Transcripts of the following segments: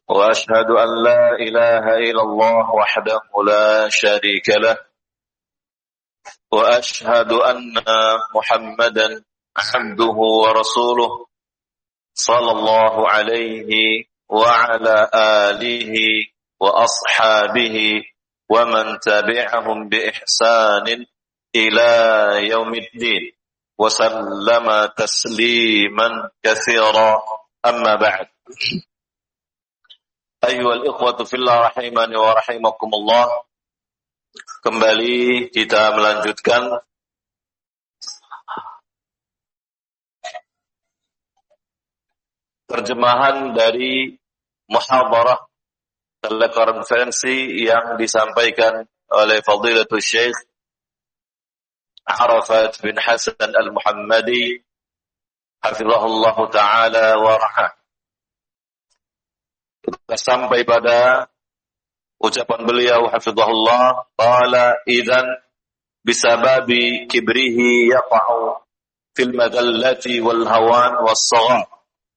وأشهد أن لا إله إلا الله وحده لا شريك له وأشهد أن محمدا عبده ورسوله صلى الله عليه وعلى آله وأصحابه ومن تبعهم بإحسان إلى يوم الدين وسلم تسليما كثيرا أما بعد أيها الإخوة في الله رحمني ورحمكم الله. Kembali kita melanjutkan terjemahan dari muhadarah telekonferensi yang disampaikan oleh Fadilatul Syekh Arafat bin Hasan Al-Muhammadi hafizahullah ta'ala wa ra'ah. Kita sampai pada ucapan beliau hafizahullah, qala idzan bisababi kibrihi yaqa'u fil madallati wal hawan was saghar.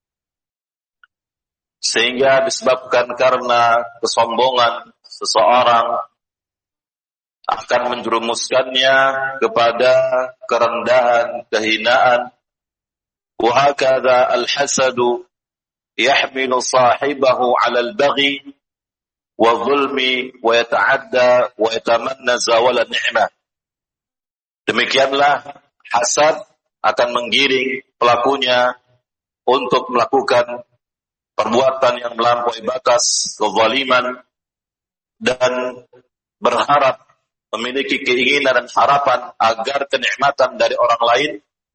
Sehingga disebabkan karena kesombongan seseorang akan menjerumuskannya kepada kerendahan, kehinaan. Wa hakadha al-hasadu yahmilu sahibahu 'ala al-baghi wa zulmi wa yata'adda wa yatamanna zawala ni'mah. Demikianlah hasad akan menggiring pelakunya untuk melakukan perbuatan yang melampaui batas, kezaliman, dan berharap memiliki keinginan dan harapan agar kenikmatan dari orang lain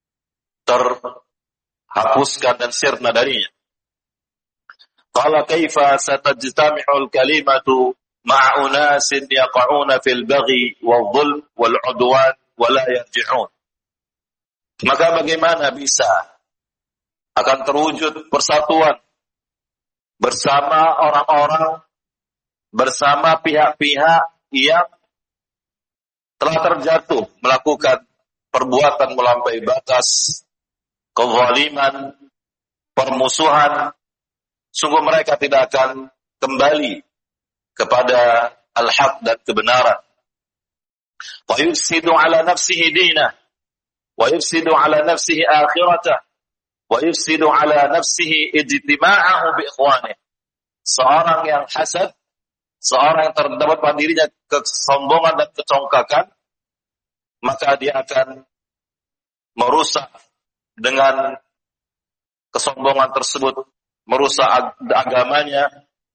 terhapuskan dan sirna darinya. Qala kaifa satajtami'ul kalimatu ma'a unasin yaqa'una fil baghi wal dhulm wal 'udwan wa la yarji'un. Maka bagaimana bisa akan terwujud persatuan bersama orang-orang, bersama pihak-pihak yang telah terjatuh melakukan perbuatan melampaui batas, kezaliman, permusuhan. Sungguh mereka tidak akan kembali kepada al-haq dan kebenaran. Wa yufsidu ala nafsihi dinah, wa yufsidu ala nafsihi akhiratah, wa yufsidu ala nafsihi ijtima'ahu bi ikhwanih. Seorang yang hasad, seorang yang terdapat pada dirinya kesombongan dan kecongkakan, maka dia akan merusak dengan kesombongan tersebut, merusak agamanya,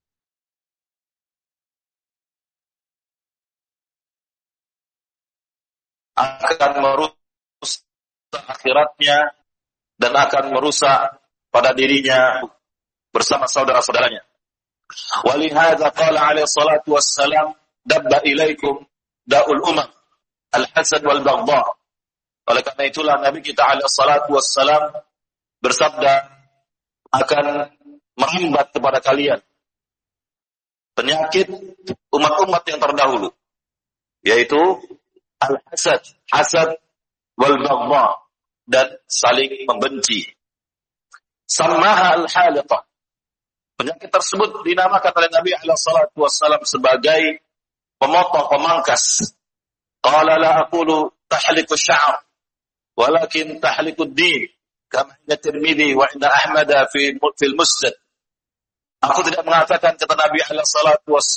akan merusak akhiratnya, dan akan merusak pada dirinya bersama saudara-saudaranya. Walihada qala alaihi salatu wassalam, dabba ilaikum da'ul umam al-hasad wal baghdha. Oleh karena itulah Nabi kita alaihi salatu wassalam bersabda, akan merambat kepada kalian penyakit umat-umat yang terdahulu, yaitu al-hasad, hasad wal baghdha, dan saling membenci. Sammaha al-haliqah. Penyakit tersebut dinamakan oleh Nabi alaihi salatu wassalam sebagai pemotong, pemangkas. Qala la aqulu tahliku sya'r walakin tahliku ad-din kama inda Tirmidzi wa inda Ahmad fi al-Musnad. Aku tidak mengatakan, kata Nabi alaihi salatu wassalam,